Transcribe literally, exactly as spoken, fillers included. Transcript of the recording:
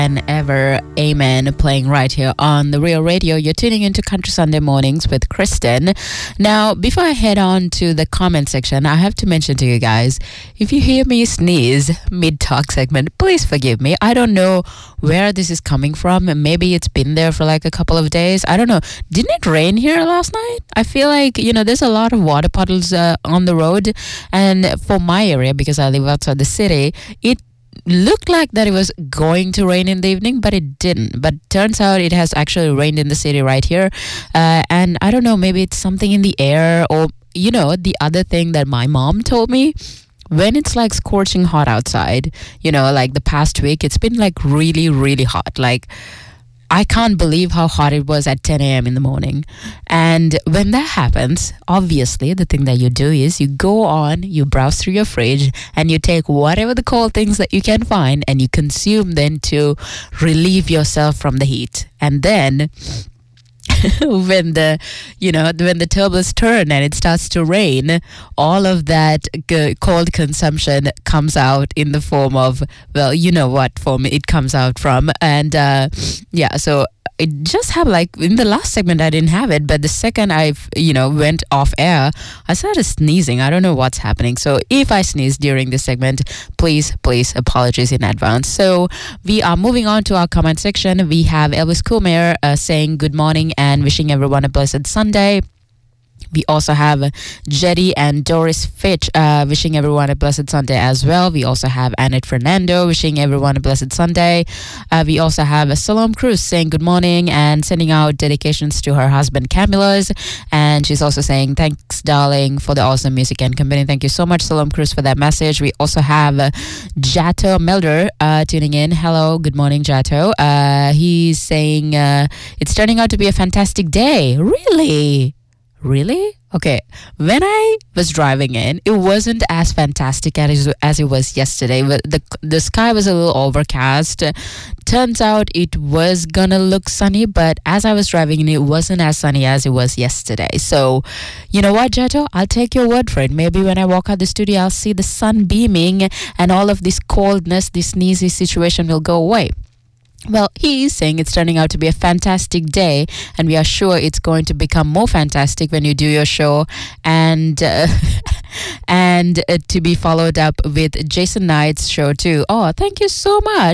and ever amen playing right here on the Real Radio. You're tuning into Country Sunday Mornings with Kristen. Now, before I head on to the comment section, I have to mention to you guys, if you hear me sneeze mid-talk segment, please forgive me. I don't know where this is coming from. Maybe it's been there for like a couple of days. I don't know. Didn't it rain here last night? I feel like, you know, there's a lot of water puddles uh, on the road. And for my area, because I live outside the city, it looked like that it was going to rain in the evening, but it didn't. But turns out it has actually rained in the city right here. Uh, and I don't know, maybe it's something in the air, or, you know, the other thing that my mom told me, when it's like scorching hot outside, you know, like the past week, it's been like really, really hot. Like, I can't believe how hot it was at ten a.m. in the morning. And when that happens, obviously, the thing that you do is you go on, you browse through your fridge, and you take whatever the cold things that you can find, and you consume them to relieve yourself from the heat. And then when the, you know, when the turbos turn and it starts to rain, all of that g- cold consumption comes out in the form of, well, you know what form it comes out from. And uh, yeah, so it just happened, like in the last segment I didn't have it, but the second I've, you know, went off air, I started sneezing. I don't know what's happening. So if I sneeze during this segment, please, please, apologies in advance. So we are moving on to our comment section. We have Elvis Coolmere uh, saying good morning and wishing everyone a blessed Sunday. We also have Jetty and Doris Fitch uh, wishing everyone a blessed Sunday as well. We also have Annette Fernando wishing everyone a blessed Sunday. Uh, we also have Salome Cruz saying good morning and sending out dedications to her husband Camilas. And she's also saying thanks, darling, for the awesome music and company. Thank you so much, Salome Cruz, for that message. We also have uh, Jato Melder uh, tuning in. Hello, good morning, Jato. Uh, he's saying uh, it's turning out to be a fantastic day. Really? Really? Okay. When I was driving in, it wasn't as fantastic as, as it was yesterday. The, the sky was a little overcast. Turns out it was gonna look sunny, but as I was driving in, it wasn't as sunny as it was yesterday. So, you know what, Jato? I'll take your word for it. Maybe when I walk out the studio, I'll see the sun beaming and all of this coldness, this sneezy situation will go away. Well, he is saying it's turning out to be a fantastic day, and we are sure it's going to become more fantastic when you do your show, and uh, and uh, to be followed up with Jason Knight's show too. Oh, thank you so much.